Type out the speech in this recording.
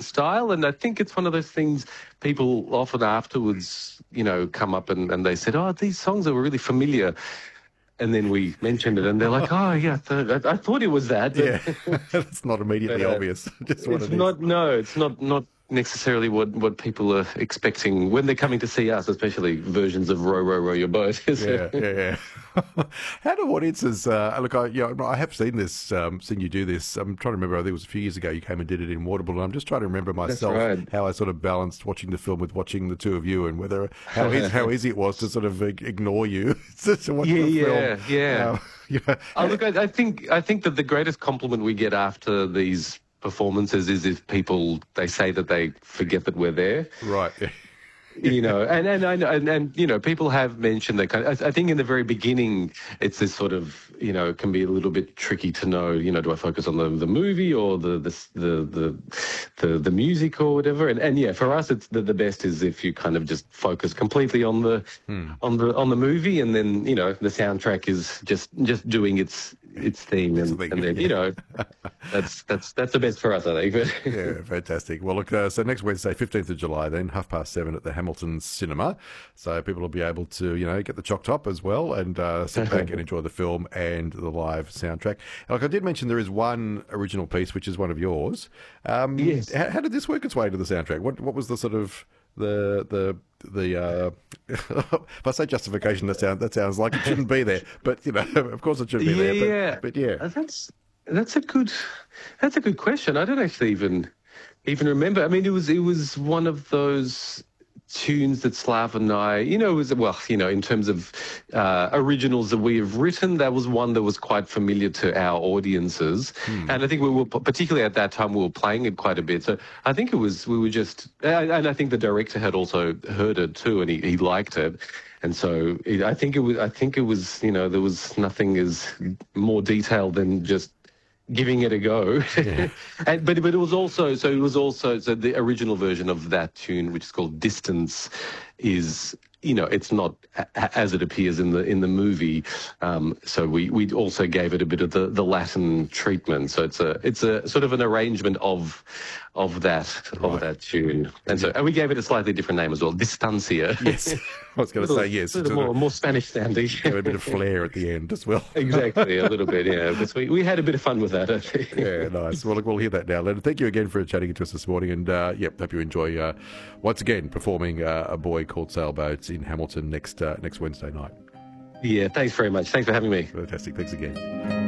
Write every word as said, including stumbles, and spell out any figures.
style. And I think it's one of those things people often afterwards, you know, come up and, and they said, oh, these songs are really familiar. And then we mentioned it, and they're like, "Oh, yeah, th- I, I thought it was that." But, yeah, it's not immediately but, uh, obvious. Just what it's it not. is. No, it's not. Not necessarily what, what people are expecting when they're coming to see us, especially versions of "Row, Row, Row Your Boat." yeah, yeah, yeah. How do audiences uh, look? I, you know, I have seen this, um, seen you do this. I'm trying to remember. I think it was a few years ago. You came and did it in Waterbury, and I'm just trying to remember myself right. how I sort of balanced watching the film with watching the two of you, and whether how easy, how easy it was to sort of ignore you to watch yeah, the film. Yeah, yeah, uh, yeah. Oh, look, I, I think I think that the greatest compliment we get after these performances is if people they say that they forget that we're there. Right. You know, and and, and and and you know, people have mentioned that. Kind of, I, I think in the very beginning, it's this sort of, you know, it can be a little bit tricky to know. You know, do I focus on the, the movie or the the, the the the the music or whatever? And and yeah, for us, it's the, the best is if you kind of just focus completely on the hmm. on the on the movie, and then you know the soundtrack is just just doing its its thing, and, and then you know that's that's that's the best for us, I think. Yeah, fantastic. Well, look, uh, so next Wednesday, fifteenth of July, then half past seven at the Hamilton Cinema, so people will be able to, you know, get the choc top as well and uh, sit back and enjoy the film and the live soundtrack. Like I did mention, there is one original piece which is one of yours. Um, yes. How, how did this work its way to the soundtrack? What what was the sort of the the the uh, if I say justification, that sounds that sounds like it shouldn't be there, but you know, of course it should be yeah, there. But, yeah, but yeah, that's that's a good that's a good question. I don't actually even even remember. I mean, it was it was one of those tunes that Slav and I, you know, was well, you know, in terms of uh, originals that we have written, that was one that was quite familiar to our audiences, hmm. and I think we were particularly at that time we were playing it quite a bit. So I think it was we were just, and I think the director had also heard it too, and he, he liked it. And so it, I think it was, I think it was, you know, there was nothing as more detailed than just giving it a go. Yeah. and, but, but it was also, so it was also, so the original version of that tune, which is called Distance, is, you know, it's not a, as it appears in the in the movie. Um, so we we also gave it a bit of the, the Latin treatment. So it's a it's a sort of an arrangement of of that right. of that tune. And so and we gave it a slightly different name as well, Distancia. Yes, I was going to say yes. A little more, more Spanish sounding. A bit of flair at the end as well. Exactly, a little bit, yeah. But we we had a bit of fun with that, I think. Yeah, nice. Well, look, we'll hear that now, Leonard. Thank you again for chatting to us this morning, and uh, yep, hope you enjoy uh, once again performing uh, A Boy Called Sailboat in Hamilton next uh, next Wednesday night. Yeah, thanks very much. Thanks for having me. Fantastic. Thanks again.